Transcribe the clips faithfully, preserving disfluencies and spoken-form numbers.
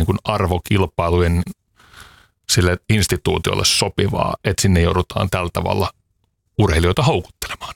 niin kuin arvokilpailujen sille instituutiolle sopivaa, että sinne joudutaan tällä tavalla urheilijoita houkuttelemaan.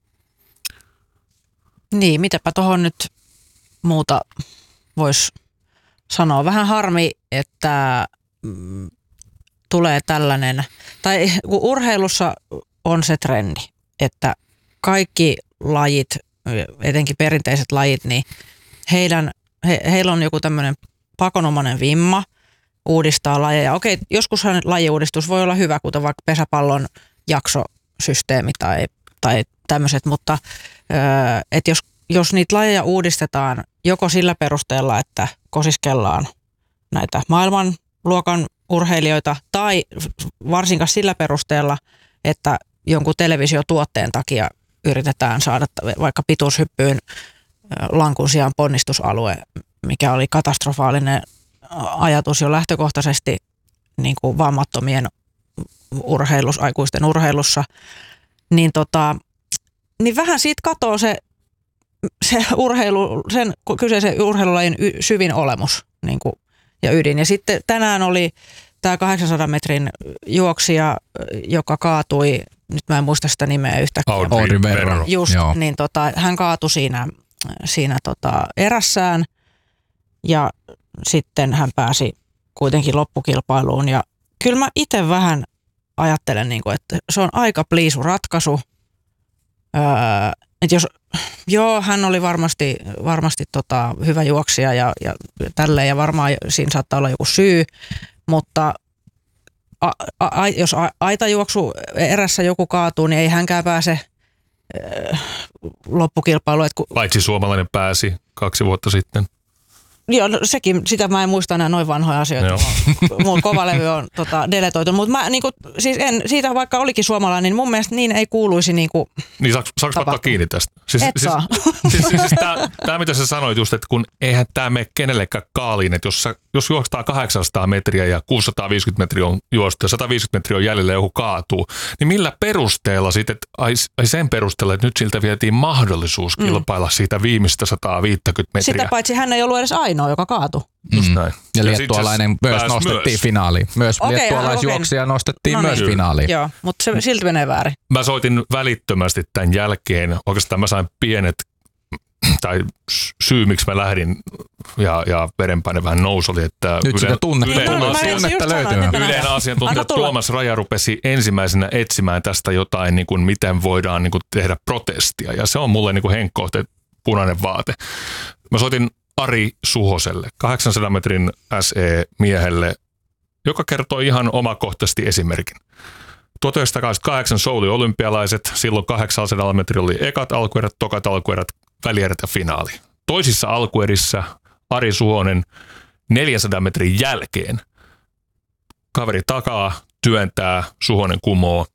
Niin, mitäpä tuohon nyt muuta voisi sanoa. Vähän harmi, että mm, tulee tällainen, tai kun urheilussa on se trendi, että kaikki lajit, etenkin perinteiset lajit, niin heidän, he, heillä on joku tämmöinen pakonomainen vimma uudistaa lajeja. Okei, joskushan lajiuudistus voi olla hyvä, kuten vaikka pesäpallon jaksosysteemi tai, tai tämmöiset, mutta että jos, jos niitä lajeja uudistetaan joko sillä perusteella, että kosiskellaan näitä maailmanluokan urheilijoita tai varsinkaan sillä perusteella, että jonkun televisiotuotteen takia yritetään saada vaikka pituushyppyyn lankun sijaan ponnistusalue, mikä oli katastrofaalinen ajatus jo lähtökohtaisesti niin kuin vammattomien urheilus, aikuisten urheilussa, niin, tota, niin vähän siitä katoo se, se urheilu, sen kyseisen urheilulajin y, syvin olemus niin kuin, ja ydin. Ja sitten tänään oli tämä kahdeksansadan metrin juoksija, joka kaatui, nyt mä en muista sitä nimeä yhtäkkiä. Audrey Verno. Just, Joo. niin tota, hän kaatui siinä, siinä tota erässään ja sitten hän pääsi kuitenkin loppukilpailuun. Ja kyllä mä itse vähän ajattelen, niin kuin, että se on aika pliisu ratkaisu. Öö, että jos, joo, hän oli varmasti, varmasti tota, hyvä juoksija ja, ja tälleen, ja varmaan siinä saattaa olla joku syy, mutta a, a, jos a, aitajuoksu erässä joku kaatuu, niin ei hänkään pääse öö, loppukilpailuun. Kun... Paitsi suomalainen pääsi kaksi vuotta sitten. Joo, no sekin, sitä mä en muista enää noin vanhoja asioita. Mun kovalevy on tota, deletoitu, mutta mä niinku, siis en, siitä vaikka olikin suomalainen, niin mun mielestä niin ei kuuluisi niinku Niin saaks, saaks ottaa kiinni tästä? Siis, Et siis, saa. siis, siis, siis tämä mitä sä sanoit just, että kun eihän tämä mene kenellekään kaaliin, että jos, sä, jos juostaan kahdeksansataa metriä ja kuusisataaviisikymmentä metriä on juosta ja sata viisikymmentä metriä on jäljellä ja joku kaatuu, niin millä perusteella sitten, että ai, ai sen perusteella, että nyt siltä vietiin mahdollisuus kilpailla mm. siitä viimeistä sata viisikymmentä metriä. Sitä paitsi hän ei ollut edes ainoa, joka kaatui. Just näin. Ja, ja liettualainen myös nostettiin myös finaaliin. Myös okay, liettualaisjuoksija okay. nostettiin no myös niin. finaaliin. Joo, mutta se silti menee väärin. Mä soitin välittömästi tämän jälkeen. Oikeastaan mä sain pienet, tai syy miksi mä lähdin ja, ja verenpaine vähän nousi oli, että nyt sitä tunnetta, Ylen, tunnetta, tunnetta löytymään. Ylen asiantuntija Tuomas Raja rupesi ensimmäisenä etsimään tästä jotain, niin kuin miten voidaan niin kuin tehdä protestia. Ja se on mulle niin kuin Henkko, punainen vaate. Mä soitin Ari Suhoselle, kahdeksansadan metrin S E-miehelle, joka kertoi ihan omakohtaisesti esimerkin. tuhatyhdeksänsataakahdeksankymmentäkahdeksan Soulin olympialaiset, silloin kahdeksansadalla metrillä oli ekat alkuerät, tokat alkuerät, välierät ja finaali. Toisissa alkuerissä Ari Suhonen neljänsadan metrin jälkeen. Kaveri takaa, työntää, Suhonen kumoo.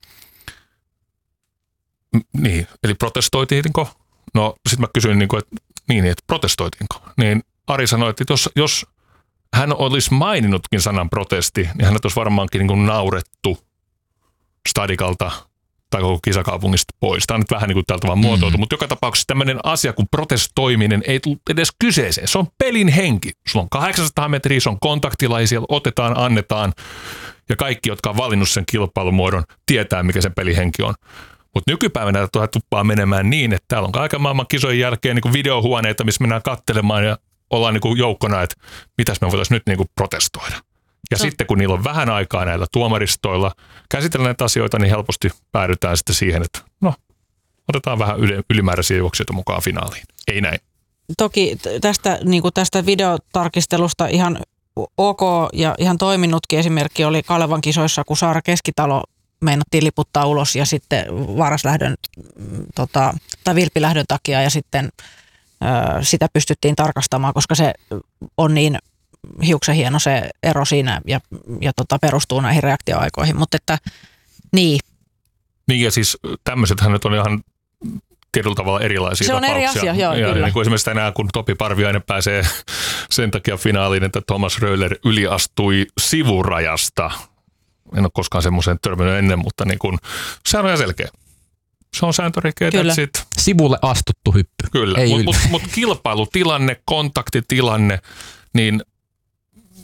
M- niin, eli protestoitiinko? No sitten mä kysyin, niin kuin, että niin, että protestoitiinko? Niin Ari sanoi, että jos, jos hän olisi maininnutkin sanan protesti, niin hänet olisi varmaankin niin kuin naurettu stadikalta tai koko kisakaupungista pois. Tämä on nyt vähän niin kuin tältä vaan muotoiltu, mm-hmm. mutta joka tapauksessa tämmöinen asia kuin protestoiminen ei tule edes kyseeseen. Se on pelin henki. Sulla on kahdeksansataa metriä, se on kontaktilaji, siellä otetaan, annetaan ja kaikki, jotka on valinnut sen kilpailumuodon, tietää, mikä sen pelihenki on. Mutta nykypäivänä tätä tuppaa menemään niin, että täällä on kaiken maailman kisojen jälkeen niin kuin videohuoneita, missä mennään katselemaan ja ollaan niin kuin joukkona, että mitäs me voitaisiin nyt niin kuin protestoida. Ja no. sitten kun niillä on vähän aikaa näillä tuomaristoilla käsitellä näitä asioita, niin helposti päädytään sitten siihen, että no, otetaan vähän ylimääräisiä juoksijoita mukaan finaaliin. Ei näin. Toki tästä, niin kuin tästä videotarkistelusta ihan ok ja ihan toiminutkin esimerkki oli Kalevan kisoissa, kun Saara Keskitalo meinattiin liputtaa ulos ja sitten varaslähdön tota, tai vilppilähdön takia ja sitten ö, sitä pystyttiin tarkastamaan, koska se on niin hiuksen hieno se ero siinä ja, ja tota, perustuu näihin reaktioaikoihin, mutta että niin. Niin ja siis tämmöisethän nyt on ihan tietyllä tavalla erilaisia se tapauksia. Se on eri asia, joo, ja kyllä. Niin kuin esimerkiksi tänään, kun Topi Parviainen pääsee sen takia finaaliin, että Thomas Röller yliastui sivurajasta. En ole koskaan semmoiseen törmännyt ennen, mutta niin kuin, sehän on ihan selkeä. Se on sääntörikeä, that's it. Sivulle astuttu hyppy. Kyllä, mutta mut, mut kilpailutilanne, kontaktitilanne, niin